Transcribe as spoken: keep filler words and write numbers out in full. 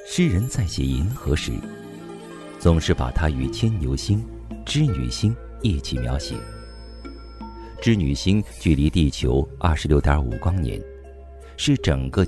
诗人在写银河时，总是把它与牵牛星、织女星一起描写。织女星距离地球二十六点五光年，是整个